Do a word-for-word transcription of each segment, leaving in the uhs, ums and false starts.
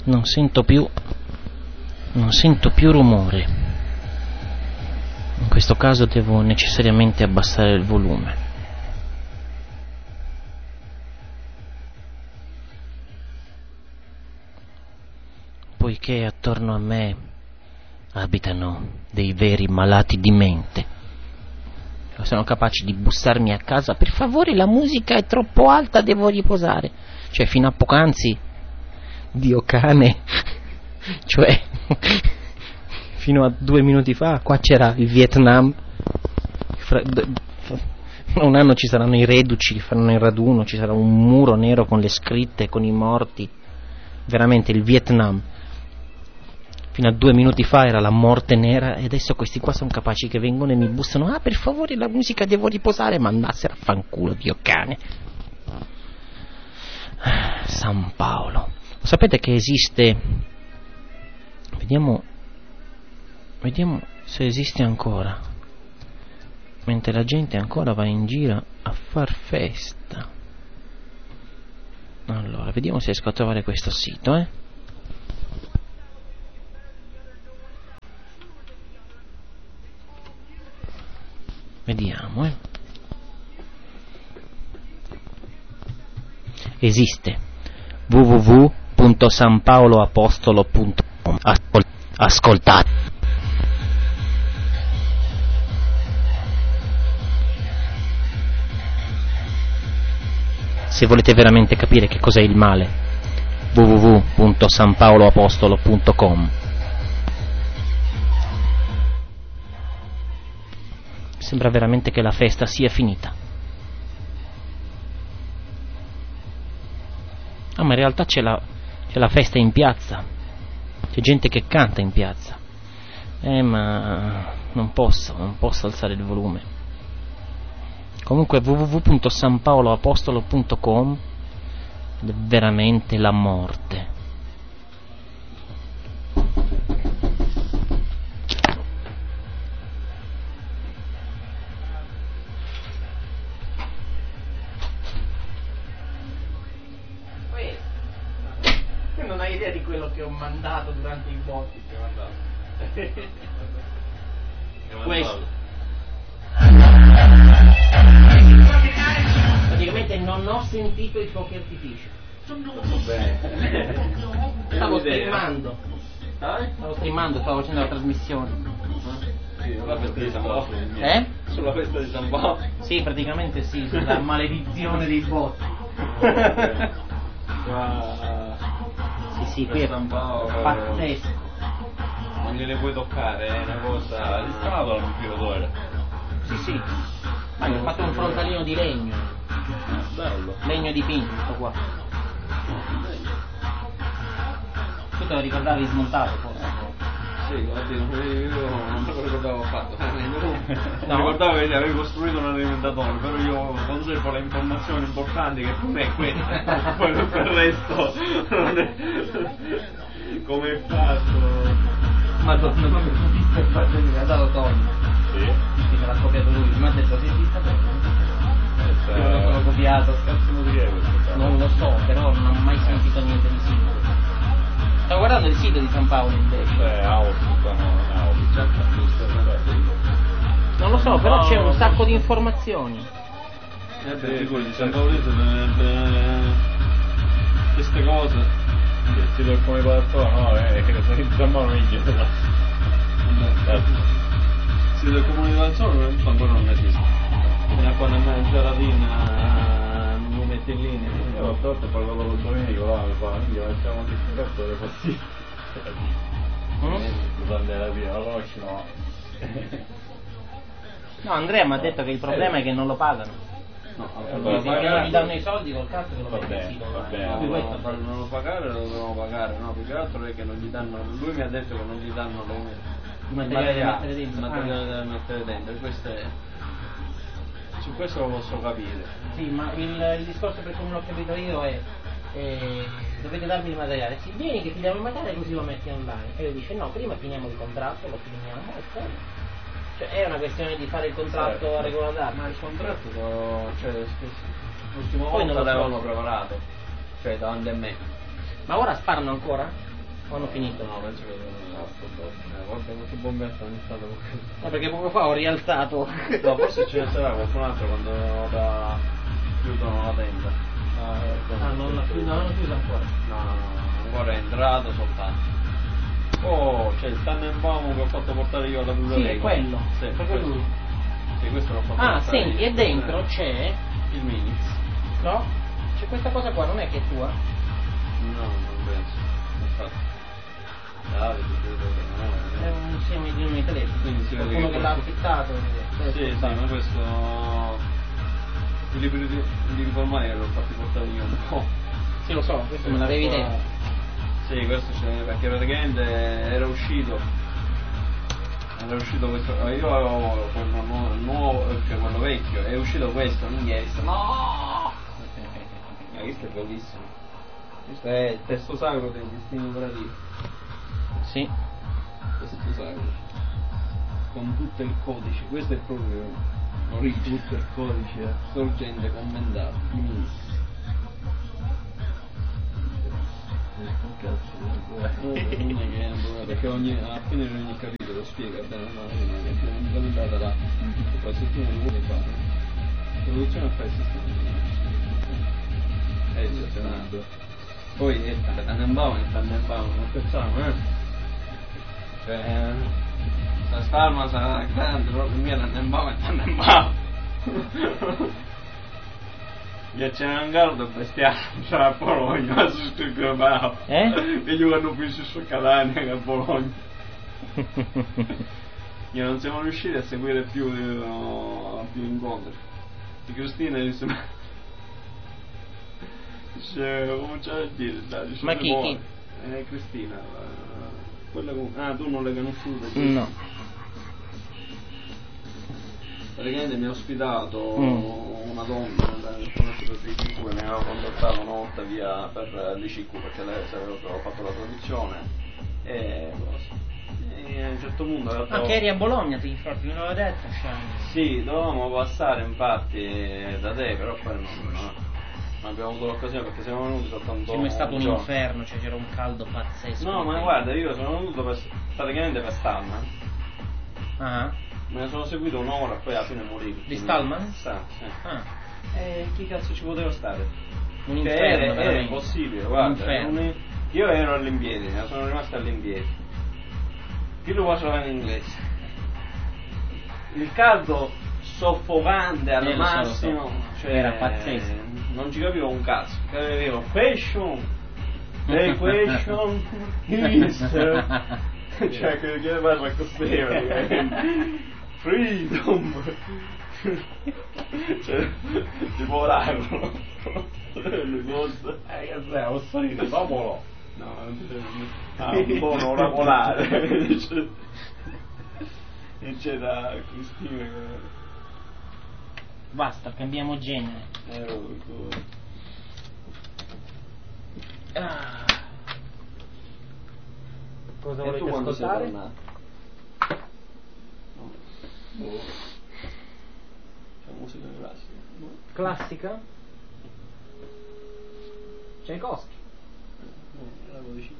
non sento più non sento più rumore. In questo caso devo necessariamente abbassare il volume. Poiché attorno a me abitano dei veri malati di mente. Sono capaci di bussarmi a casa: per favore, la musica è troppo alta, devo riposare. Cioè, fino a poc'anzi, Dio cane, cioè, fino a due minuti fa, qua c'era il Vietnam, fra un anno ci saranno i reduci che faranno il raduno, ci sarà un muro nero con le scritte, con i morti, veramente il Vietnam. Fino a due minuti fa era la morte nera, e adesso questi qua sono capaci che vengono e mi bussano: ah, per favore, la musica, devo riposare. Ma andassero a fanculo, Dio cane. San Paolo. Sapete che esiste, vediamo vediamo se esiste ancora, mentre la gente ancora va in giro a far festa. Allora, vediamo se riesco a trovare questo sito, eh Vediamo, eh. Esiste w w w punto san paolo apostolo punto com. Ascol- ascoltate. Se volete veramente capire che cos'è il male, w w w punto san paolo apostolo punto com. Sembra veramente che la festa sia finita. Ah, ma in realtà c'è la, c'è la festa in piazza. C'è gente che canta in piazza. Eh, ma non posso, non posso alzare il volume. Comunque w w w punto san paolo apostolo punto com è veramente la morte. Non hai idea di quello che ho mandato durante i botti che ho mandato. Questo. Praticamente non ho sentito i fuochi artificio. Stavo streamando. Stavo streamando, stavo facendo la trasmissione. Sulla festa di San Paolo. Eh? Sulla festa di San Paolo. Sì, praticamente sì, sulla maledizione dei botti. Sì, sì, qui è San Paolo, pazzesco. Non gliele puoi toccare, è una cosa. Di strada un filatore. Sì, sì. Ma ho fatto un frontalino di legno. Bello. Legno dipinto, sto qua. Tu te lo ricordavi smontato forse? Sì, oddio, io non me lo ricordavo affatto. No. Mi ricordavo che avevi costruito un alimentatore, però io conservo le informazioni importanti che per me è questa. Poi tutto il resto non è... come è fatto. Madonna, ma mi ha fatto mi ha dato Tony. Sì? Sì, me l'ha copiato lui, mi ha detto che esista questo. Io non l'ho copiato. Cazzo vuol dire questo? Non lo so, però non ho mai sentito niente di simile. Stavo guardando il sito di San Paolo invece. Beh, Auspica, no, Auspica, Non lo so, però c'è un sacco di informazioni. Eh beh, sicuro, di San Paolo queste cose. Il sito del come pattone, no, eh, che sono in San Paolo non gli il sito del comune di Valzone ancora non esiste. Fino a quando è in Zeratina mi metti in linea. Io a volte parlavo con Domenico, là mi fa, io facciamo anche il cazzo delle pastiglie. Durante la via, la conosci, no? No, Andrea mi ha detto che il problema è che non lo pagano. No, Allora, se non gli danno i soldi col cazzo che lo va mettono bene, in sito. va bene. No, No, questo no, non lo pagare, lo devono pagare, no, più che altro è che non gli danno, lui mi ha detto che non gli danno le, il materiale da mettere dentro. il materiale Ah. da mettere dentro, e questo è, su questo lo posso capire. Sì, ma il, il discorso per come l'ho capito io è eh, dovete darmi il materiale. Sì, vieni che ti diamo il materiale così lo metti online. E lui dice no, prima finiamo il contratto, lo finiamo e poi. Cioè è una questione di fare il contratto Certo. a regola d'arte. Ma il contratto, cioè, l'ultima Poi non volta lo so. l'avevano preparato, cioè davanti a me. Ma ora sparano ancora? O hanno finito? No, penso che eh, guarda questo bombetto hanno iniziato con questo. No, perché poco fa ho rialzato. No, forse ce ne sarà qualcun altro quando da chiudono la tenda. Ah, ah non l'ha chiuso, non l'hanno chiuso ancora. No, no, no, ancora è entrato soltanto. Oh, c'è il Tannenbaum che ho fatto portare io alla biblioteca. Sì, è quello. Sì, proprio questo. lui. Sì, questo l'ho fatto Ah, portare senti, io. e dentro Eh, c'è. il Minix. No? C'è questa cosa qua, non è che è tua? No, non penso. Infatti. Ah, vedi, credo che no, È un semi di un telefono. Quindi si vede Qualcuno che che l'ha questo- affittato. Sì, sì, ma questo. I libri di, i libri formali che l'ho fatti portare io un po'. Sì, lo so, questo me l'avevi detto. Sì, questo c'è perché praticamente era uscito. Era uscito questo. Io avevo quello nuovo, nuovo, cioè quello vecchio, è uscito questo, non ieri. No! Ma questo è bellissimo. Questo è il testo sacro dei destini operativi. Sì. Testo sacro. Con tutto il codice, questo è proprio origine. Tutto il codice sorgente commentato. Finissimo. Perché ogni, alla fine di ogni capitolo spiega bene no, che è implementata là e poi se tu non vuoi fare produzione fai il sistema è eccezionale. Poi è Tannenbaum è Tannenbaum non pensiamo eh cioè sta Starma sarà grande però per me Tannenbaum è Tannenbaum. Gli Cenangardo bestiale c'era a Bologna, ma si scriveva Eh? e io hanno visto su Catania che a Bologna. Io non siamo riusciti a seguire più, uh, più incontri. E Cristina disse ma dice come c'è a dire? Dai, dice, Ma chi, poi, chi? Eh, Cristina, uh, quella con... ah tu non l'hai conosciuta? No. Praticamente mi ha ospitato Mm. una donna nel conosciuto di l'I C Q e mi aveva contattato una volta via per l'I C Q perché lei aveva fatto la traduzione e, e a un certo punto aveva Ah, che eri a Bologna, ti infatti, me l'aveva detto, Shani. sì, dovevamo passare infatti da te, però poi non, non abbiamo avuto l'occasione perché siamo venuti soltanto Sì, ma è stato un giorno. inferno, cioè c'era un caldo pazzesco. No, ma guarda, io sono venuto per, praticamente per Stallman. Ah, Me ne sono seguito un'ora, poi alla fine morivo. Di Stallman? Sì, sì. ah. E chi cazzo ci poteva stare? Un Cioè, inferno, era, era veramente. impossibile, guarda. Un inferno. un- io ero all'impiedi, ne sono rimasto all'impiedi. Io lo parlavo in inglese. Il caldo soffocante al Eh, lo so, lo massimo. so. Cioè, Era pazzesco. Non ci capivo un cazzo. Capivo fashion. The question is. Cioè, che che parla così praticamente. Freedom. Cioè, tipo l'armo. Le cose. Eh, che sei, ho salito, popolo. No, ah, un buono oracolare. Dice- E c'era Cristina che Basta, cambiamo genere. ero tutto. Ah. Cosa E volete tu quando sei ascoltare? tornato? No. Boh. C'è musica classica. Boh. Classica? Tchaikovsky. Eh, era vicino.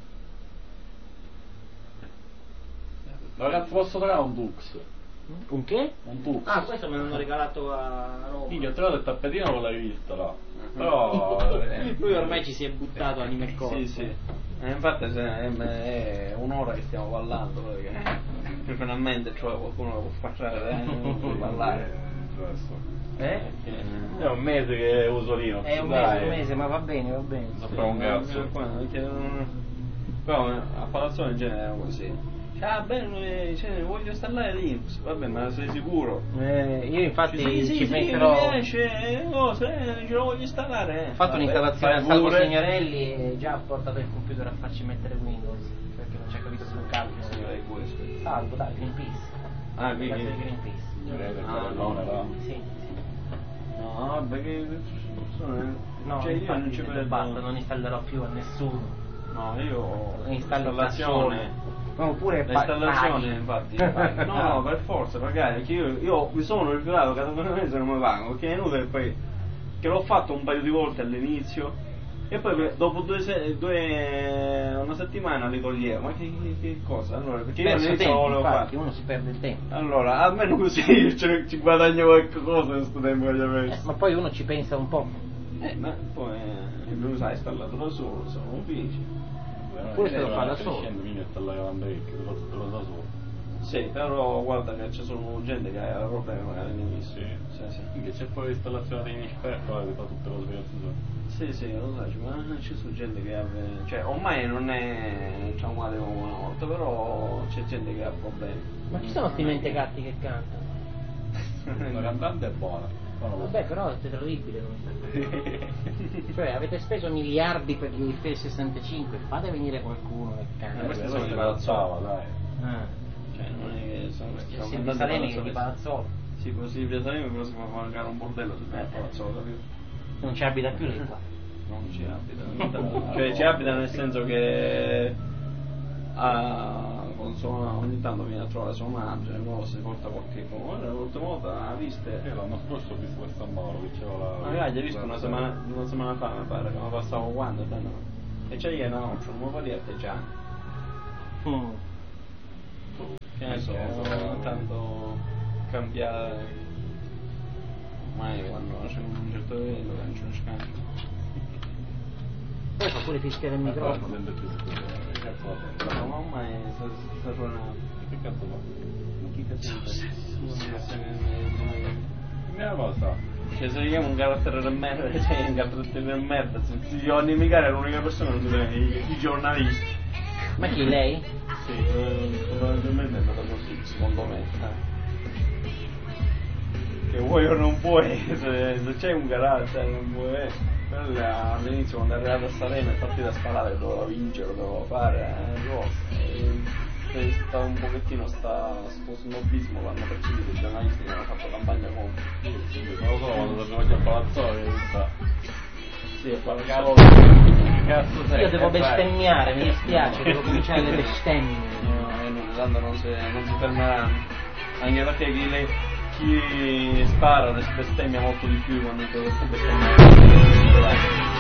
Ragazzi, posso trovare un Dux? Un che? Un Dux. Ah, questo me l'hanno regalato a Roma. Io ho trovato il tappetino con la rivista là. Però. eh, Lui ormai ci si è buttato anime e corpo. Sì, sì. Eh, infatti se- è, è un'ora che stiamo ballando perché finalmente trovo qualcuno che può parlare, eh, non può parlare. Eh? Perché- È un mese che uso Linux. È un dai. mese, un mese, ma va bene, va bene. Non fa un cazzo. Eh, qua, perché non- Però eh, a Palazzone in genere era così. Cioè, ah, bene, cioè, voglio installare Linux. Vabbè, ma sei sicuro? Eh, io infatti Sì, sì, ci sì, metterò. mi piace, oh, se ce lo voglio installare. Ho fatto Vabbè, un'installazione fai a Salvo pure. Signorelli e già ha portato il computer a farci mettere Windows perché non ci ha capito sul calcolo. Signore, questo. Salvo, dai, Greenpeace. Ah, La quindi- casa di Greenpeace. Direi per Ah, Barcellona, là. Sì, sì. No, vabbè, che sono. No, cioè, io infatti non ci ho detto, vedo. basta, non installerò più a nessuno. No, io ho Installi l'installazione. No, oppure L'installazione infatti, infatti. No, no, per forza, pagare, perché io, io mi sono rifiutato categoricamente se non mi pago, perché è inutile poi che l'ho fatto un paio di volte all'inizio E poi dopo due, se- due una settimana li toglievo, ma che, che, che cosa? Allora, perché io Perso all'inizio tempo, volevo infatti, fare. uno si perde il tempo. Allora, almeno così io ce- ci guadagno qualcosa in questo tempo che gli ho Eh, messo. ma poi uno ci pensa un po'. Eh, ma poi eh, lui sa, è installato da solo, sono un felice. Pure se lo fa da solo. Scendo, vieni a tagliare la lambretta, te lo faccio tutto da solo. Sì, però guarda che c'è solo gente che ha problemi magari all'inizio. Sì. Sì, sì. Quindi c'è poi l'installazione di inesperto che fa tutte le cose per solo. Sì, sì, lo so, ma c'è su gente che ha. Cioè, ormai non è traumatico come una volta, però c'è gente che ha problemi. Ma chi sono sti mentecatti che cantano? La cantante è buona. buona Vabbè, però è terribile. Cioè, avete speso miliardi per gli F sessantacinque, fate venire qualcuno che Eh, canta. questi questa sono si di palazzava, dai. Ah. Cioè, non è che sono questi sono Silvio cantanti Salemi che di palazzoli. Palazzolo. Sì, così Silvio Salemi però si può mancare un bordello se non è palazzolo, capito? Non ci abita più lei qua. Non ci abita. Cioè ci abita nel senso che ah, con sua, ogni tanto viene a trovare sua madre, no? Si porta qualche cosa, l'ultima volta ha visto. Io l'anno scorso ho visto questo a Mauro che c'era la. Magari hai visto una settimana, una settimana fa mi pare che mi passavo quando e no. E c'è io no, c'è un po' di atteggiani. Mm. Che ne so, tanto cambiare. Ormai quando c'è un certo livello non c'è un scambio. Poi fa pure fischiare il microfono. Sente più sicuro. Che cazzo la sente? No, ma ormai sta sta suonando. Che cazzo fa? Ma chi cazzo è? Mia cosa. Cioè se io un carattere del merda, cioè un carattere del merda, se se io a nimicare è l'unica persona che non si vede, i, i giornalisti. Ma chi, lei? Sì, eh, probabilmente è andata così, secondo me. eh. Che vuoi o non vuoi, se, se c'è un carattere non vuoi. Quella all'inizio quando è arrivato a Salema è partita a sparare, doveva vincere, doveva fare eh, rossa. E sta un pochettino sta sto snobismo l'hanno percepito i giornalisti che hanno fatto campagna contro. Non lo so, quando sapevo che a Palazzolo che sta. Sì, è Cazzo, qualcosa. che cazzo sei? Io devo Che fai? bestemmiare, mi dispiace, devo cominciare le bestemmie. No, eh, no, tanto non si, non si fermeranno. Anche perché chi, le, chi spara le si bestemmia molto di più quando si bestemmia.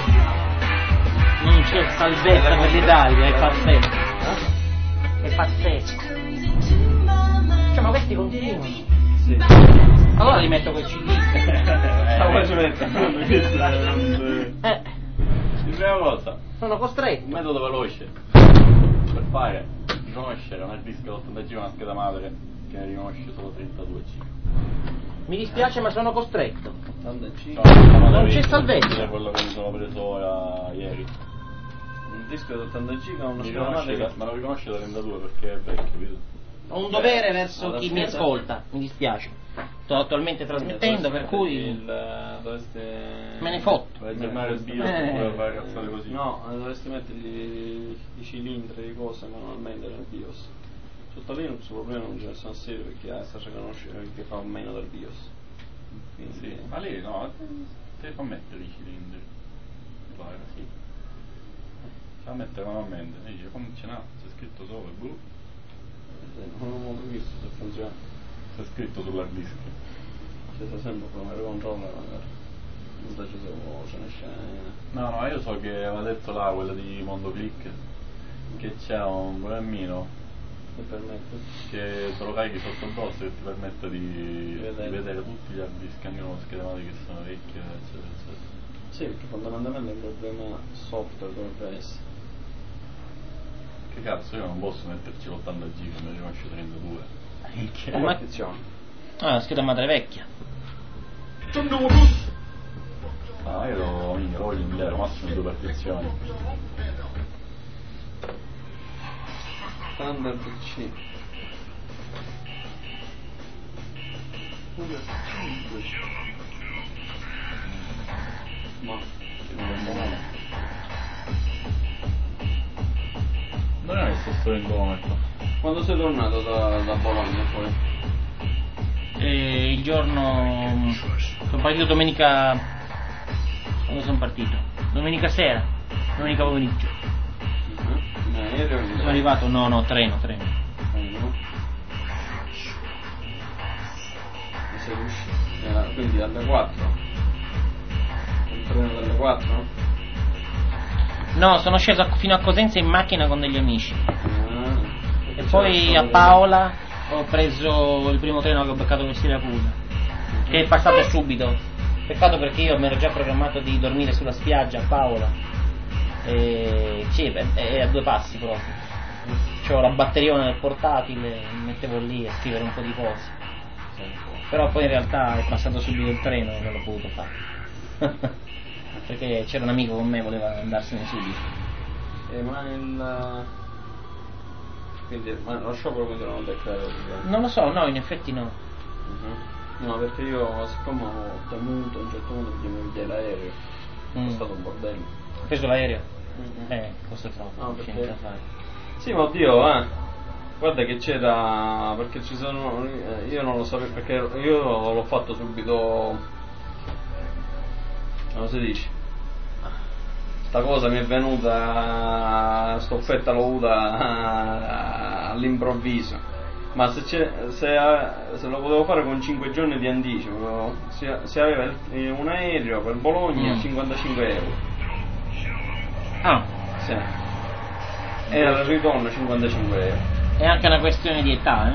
Non c'è salvezza per l'Italia, è pazzesco. È pazzesco. Cioè, ma questi continuano. Sì. Allora li metto quel C D. Ma poi ci mettono. Eh, Di prima cosa, sono un costretto. metodo veloce per fare riconoscere un hard disk dell'ottantacinque una scheda madre che ne riconosce solo trentadue C. Mi dispiace, ma sono costretto. ottantacinque. Non c'è salvezza. È quello che mi sono preso ora ieri. Un disco di ottantacinque ha una Mi scheda riconosce, madre. ma lo riconosce da trentadue perché è vecchio, capito? Ho un dovere verso alla chi mi scheda- ascolta, mi dispiace. Sto attualmente trasmettendo, per cui il, dovreste me ne fotto. Vai a aggiornare il BIOS Eh. oppure fare cazzate così. No, dovresti mettergli i cilindri, le cose manualmente nel BIOS. Sotto Linux il problema non ce ne sono serio perché ha sta riconoscere che fa meno del BIOS. Quindi, Sì, ma lì no, te fa mettere i cilindri. Mi pare, sì. Ti fa mettere manualmente. E dice, come ce n'ha? C'è scritto sopra, boh. non ho molto visto se funziona. C'è scritto sull'hard disk. C'è sta sempre come controller magari. Non so se ce ne scena. No, no, io so che aveva detto là, quella di MondoClick, che c'è un programmino Mi permette. che te lo carichi sotto il DOS che ti permette di, di vedere. vedere tutti gli hard disk, anche con schede madri che sono vecchie, eccetera, eccetera. Sì, perché fondamentalmente il problema software dovrebbe essere. Che cazzo, io non posso metterci l'ottanta giga, mi riconosce trentadue. Che- Eh, ma- Attenzione. Ah, la scheda madre vecchia. Ah, io lo, minchia, lo voglio inviare, massimo due partizioni. Standard C. Ma Che non è buono. Non è che sto solo in momento. quando sei tornato da, da Bologna poi? E il giorno. Sono partito domenica. Quando sono partito? Domenica sera, domenica pomeriggio. In aereo? in- Sono arrivato, no, no, treno, treno. No. E sei riuscito? Era quindi dalle quattro? Il treno dalle quattro? No, sono sceso a- fino a Cosenza in macchina con degli amici. Ah, E poi a Paola ho preso il primo treno che ho beccato per Siracusa, che è passato subito. Peccato perché io mi ero già programmato di dormire sulla spiaggia a Paola. E sì, è, è a due passi proprio. C'ho la batteriona del portatile, mi mettevo lì a scrivere un po' di cose. Però poi in realtà è passato subito il treno e non l'ho potuto fare. Perché c'era un amico con me, voleva andarsene subito. Eh, ma il... Quindi, ma lo sciopero quindi non lo declarare? Non lo so, no, in effetti no. Uh-huh. No, perché io, siccome ho temuto a un certo punto perché mi vede l'aereo, Mm. è stato un bordello. Ho preso l'aereo? Mm-mm. Eh, costa troppo, No, non c'è niente da perché... fare. Sì, ma oddio, eh. Guarda che c'era... perché ci sono... io non lo sapevo, perché io l'ho fatto subito... come si dice? Sta cosa mi è venuta, stoffetta l'ho avuta all'improvviso, ma se, c'è, se, se lo potevo fare con cinque giorni di anticipo, se, se aveva il- un aereo per Bologna Mm. cinquantacinque euro, Ah, sì. Era il ritorno cinquantacinque euro. è anche una questione di età, eh?